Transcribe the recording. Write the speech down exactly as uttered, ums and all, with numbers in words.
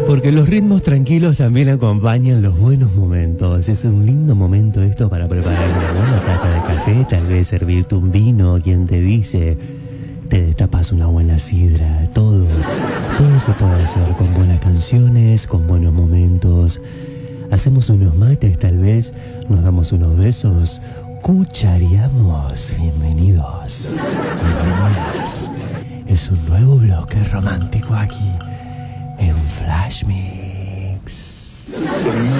Porque los ritmos tranquilos también acompañan los buenos momentos. Es un lindo momento esto para preparar una buena taza de café, tal vez servirte un vino, quien te dice, te destapas una buena sidra, todo, todo se puede hacer con buenas canciones, con buenos momentos. Hacemos unos mates tal vez, nos damos unos besos, cuchareamos. Bienvenidos, bienvenidas. Es un nuevo bloque romántico aquí en Flash Mix.